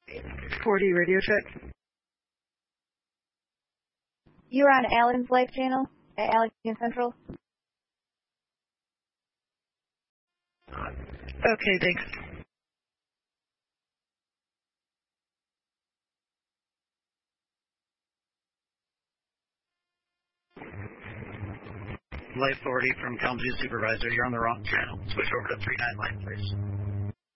40 radio check. You're on Alan's Life channel at Allegheny Central. Okay, thanks. Life 40 from Kalamazoo Supervisor. You're on the wrong channel. Switch over to 39 line, please.